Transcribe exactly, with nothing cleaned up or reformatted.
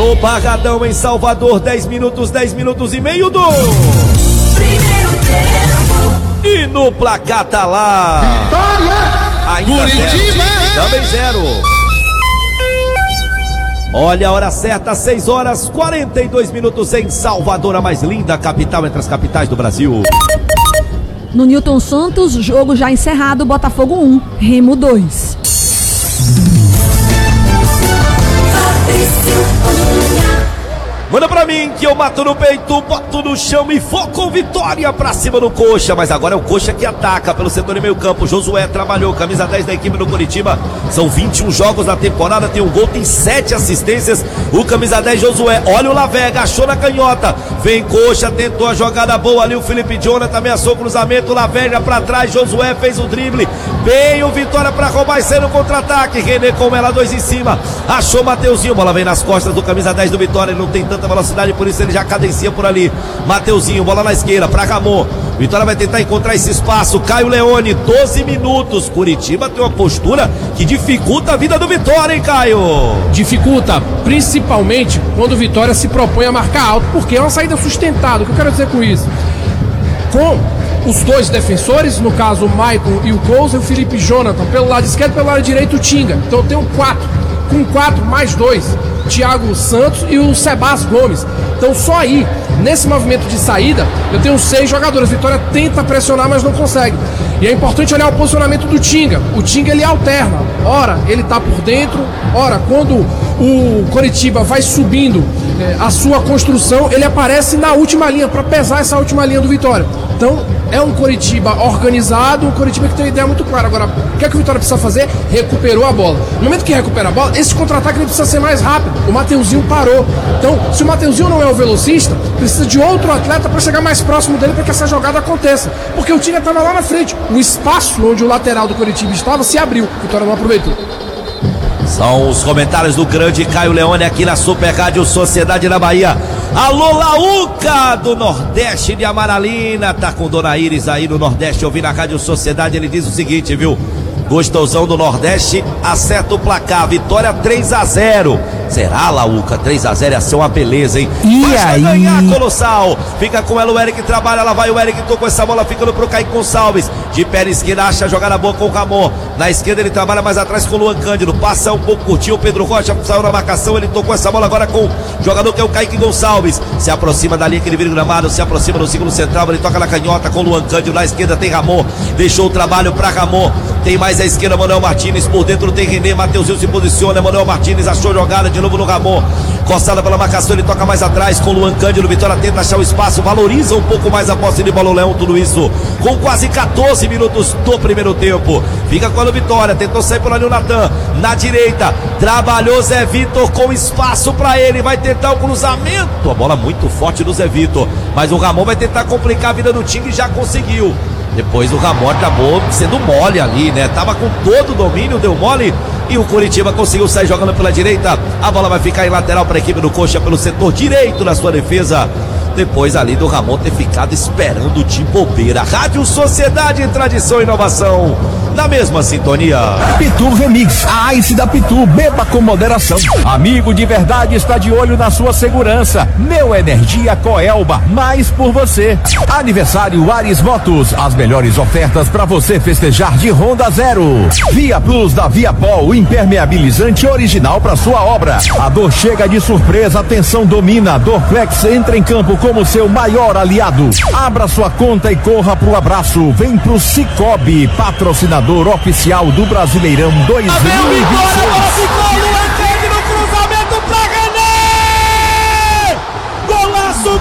No Barradão, em Salvador, dez minutos, dez minutos e meio do primeiro tempo. E no placar tá lá. Ainda Curitiba! zero. Também zero. Olha a hora certa, seis horas, quarenta e dois minutos em Salvador, a mais linda capital entre as capitais do Brasil. No Newton Santos, jogo já encerrado, Botafogo um, Remo dois. Manda pra mim que eu mato no peito, boto no chão e vou com vitória pra cima do Coxa. Mas agora é o Coxa que ataca pelo setor de meio campo. Josué trabalhou, camisa dez da equipe do Curitiba. São vinte e um jogos na temporada, tem um gol, tem sete assistências. O camisa dez Josué, olha o Lavega, achou na canhota. Vem Coxa, tentou a jogada boa ali, o Felipe Jonathan ameaçou o cruzamento. Lavega pra trás, Josué fez o drible. Bem o Vitória pra roubar e sair no contra-ataque. René com ela, dois em cima. Achou Mateuzinho, bola vem nas costas do camisa dez do Vitória. Ele não tem tanta velocidade, por isso ele já cadencia por ali. Mateuzinho, bola na esquerda pra Ramon. Vitória vai tentar encontrar esse espaço. Caio Leone, doze minutos. Curitiba tem uma postura que dificulta a vida do Vitória, hein, Caio? Dificulta, principalmente quando o Vitória se propõe a marcar alto, porque é uma saída sustentada. O que eu quero dizer com isso? Com os dois defensores, no caso o Maicon e o Cousa, e o Felipe Jonathan, pelo lado esquerdo e pelo lado direito o Tinga. Então eu tenho quatro. Com quatro mais dois, Thiago Santos e o Sebastião Gomes. Então só aí, nesse movimento de saída, eu tenho seis jogadores. Vitória tenta pressionar, mas não consegue. E é importante olhar o posicionamento do Tinga. O Tinga, ele alterna. Ora, ele tá por dentro. Ora, quando o Coritiba vai subindo é, a sua construção, ele aparece na última linha, para pesar essa última linha do Vitória. Então, é um Coritiba organizado, um Coritiba que tem uma ideia muito clara. Agora, o que é que o Vitória precisa fazer? Recuperou a bola. No momento que recupera a bola, esse contra-ataque ele precisa ser mais rápido. O Mateuzinho parou. Então, se o Mateuzinho não é o velocista, precisa de outro atleta para chegar mais próximo dele para que essa jogada aconteça. Porque o Tinga estava lá na frente. O espaço onde o lateral do Coritiba estava se abriu. O Vitória não aproveitou. São os comentários do grande Caio Leone aqui na Super Rádio Sociedade da Bahia. Alô, Laúca do Nordeste de Amaralina. Tá com Dona Iris aí no Nordeste ouvindo a Rádio Sociedade. Ele diz o seguinte, viu? Gostosão do Nordeste, acerta o placar. Vitória três a zero. Será, Laúca? três a zero ia ser uma beleza, hein? E Basta aí? ganhar, Colossal. Fica com ela, o Eric trabalha, lá vai o Eric, tocou essa bola, ficando pro Kaique Gonçalves. De pé na esquerda, acha a jogada boa com o Ramon. Na esquerda ele trabalha mais atrás com o Luan Cândido. Passa um pouco curtinho, o Pedro Rocha saiu na marcação, ele tocou essa bola agora com o jogador que é o Kaique Gonçalves. Se aproxima da linha que ele vira o gramado, se aproxima do segundo central, ele toca na canhota com o Luan Cândido. Na esquerda tem Ramon, deixou o trabalho pra Ramon. Tem mais à esquerda Manuel Martins, por dentro tem René, Mateuzinho se posiciona, Manuel Martins achou jogada de novo no Ramon. Coçada pela marcação, ele toca mais atrás com o Luan Cândido. Vitória tenta achar o espaço, valoriza um pouco mais a posse de bola o Leão, tudo isso com quase catorze minutos do primeiro tempo. Fica com a Vitória, tentou sair por ali o Natan, na direita, trabalhou Zé Vitor com espaço pra ele, vai tentar o cruzamento, a bola muito forte do Zé Vitor, mas o Ramon vai tentar complicar a vida do time e já conseguiu. Depois o Ramon acabou sendo mole ali, né? Tava com todo o domínio, deu mole e o Curitiba conseguiu sair jogando pela direita. A bola vai ficar em lateral para a equipe do Coxa pelo setor direito da sua defesa. Depois ali do Ramon ter ficado esperando de bobeira. Rádio Sociedade em tradição e inovação. Na mesma sintonia. Pitu Remix, a Ice da Pitu, beba com moderação. Amigo de verdade está de olho na sua segurança. Neo Energia Coelba, mais por você. Aniversário Ares Motos, as melhores ofertas para você festejar de Honda Zero. Via Plus da Viapol, impermeabilizante original para sua obra. A dor chega de surpresa, atenção domina. Dorflex entra em campo como seu maior aliado. Abra sua conta e corra pro abraço. Vem pro Cicobi, patrocinador oficial do Brasileirão dois mil e vinte e seis.